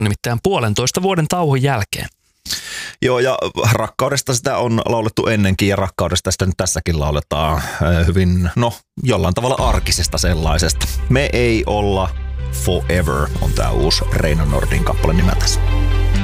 nimittäin 1,5 vuoden tauon jälkeen. Joo, ja rakkaudesta sitä on laulettu ennenkin, ja rakkaudesta sitä nyt tässäkin lauletaan hyvin, jollain tavalla arkisesta sellaisesta. Me ei olla forever on tää uusi Reino Nordin kappale nimeltänsä.